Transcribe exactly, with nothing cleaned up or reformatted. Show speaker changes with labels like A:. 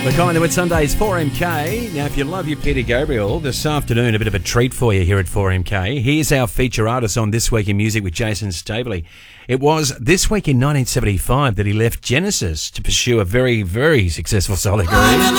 A: The Collingwood Sundays four M K. Now, if you love your Peter Gabriel, this afternoon a bit of a treat for you here at four M K. Here's our feature artist on This Week in Music with Jason Staveley. It was this week in nineteen seventy-five that he left Genesis to pursue a very, very successful solo career.